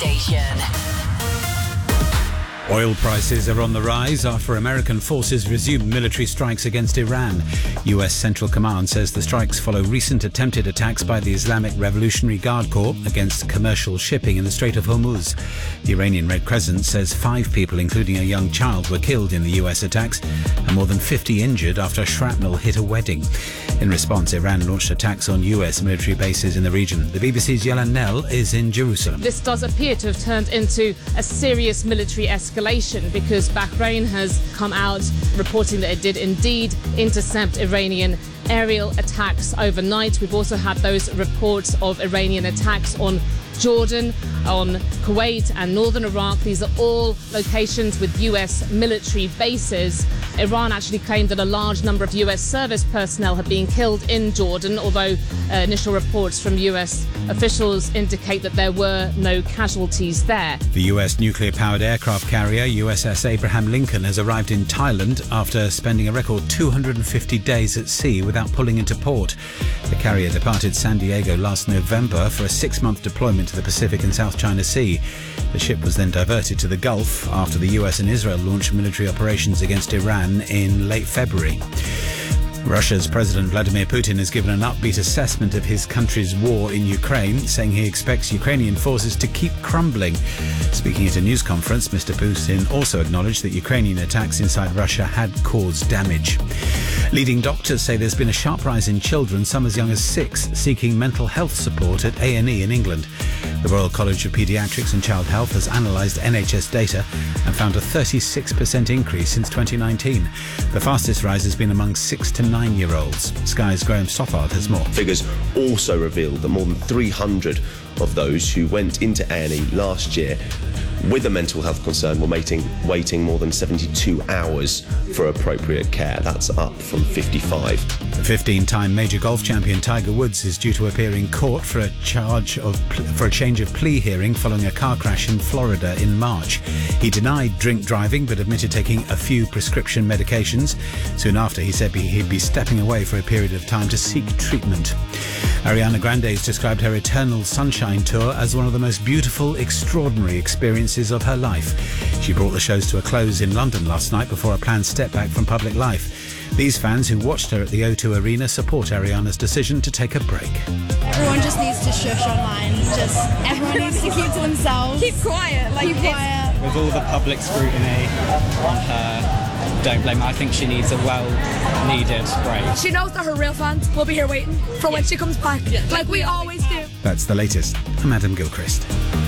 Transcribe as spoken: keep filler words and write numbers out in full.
station. Oil prices are on the rise after American forces resumed military strikes against Iran. U S Central Command says the strikes follow recent attempted attacks by the Islamic Revolutionary Guard Corps against commercial shipping in the Strait of Hormuz. The Iranian Red Crescent says five people, including a young child, were killed in the U S attacks and more than fifty injured after shrapnel hit a wedding. In response, Iran launched attacks on U S military bases in the region. The B B C's Yelan Nell is in Jerusalem. This does appear to have turned into a serious military escalation because Bahrain has come out reporting that it did indeed intercept Iranian aerial attacks overnight. We've also had those reports of Iranian attacks on Jordan, on Kuwait and northern Iraq. These are all locations with U S military bases. Iran actually claimed that a large number of U S service personnel had been killed in Jordan, although uh, initial reports from U S officials indicate that there were no casualties there. The U S nuclear-powered aircraft carrier U S S Abraham Lincoln has arrived in Thailand after spending a record two hundred fifty days at sea without pulling into port. The carrier departed San Diego last November for a six-month deployment to the Pacific and South China Sea. The ship was then diverted to the Gulf after the U S and Israel launched military operations against Iran in late February. Russia's President Vladimir Putin has given an upbeat assessment of his country's war in Ukraine, saying he expects Ukrainian forces to keep crumbling. Speaking at a news conference, Mister Putin also acknowledged that Ukrainian attacks inside Russia had caused damage. Leading doctors say there's been a sharp rise in children, some as young as six, seeking mental health support at A and E in England. The Royal College of Paediatrics and Child Health has analysed N H S data and found a thirty-six percent increase since twenty nineteen. The fastest rise has been among six to nine-year-olds. Sky's Graham Stoffard has more. Figures also revealed that more than three hundred of those who went into A and E last year with a mental health concern were waiting, waiting more than seventy-two hours for appropriate care. That's up from fifty-five. The fifteen-time major golf champion Tiger Woods is due to appear in court for a charge of for a change of plea hearing following a car crash in Florida in March. He denied drink driving but admitted taking a few prescription medications. Soon after, he said he'd be stepping away for a period of time to seek treatment. Ariana Grande has described her Eternal Sunshine tour as one of the most beautiful, extraordinary experiences of her life. She brought the shows to a close in London last night before a planned step back from public life. These fans who watched her at the O two Arena support Ariana's decision to take a break. Everyone just needs to shush online. Just everyone needs to keep to themselves. Keep quiet. Like keep quiet. With all the public scrutiny on her, don't blame her. I think she needs a well-needed break. She knows that her real fans will be here waiting for when she comes back, like we always do. That's the latest. I'm Adam Gilchrist.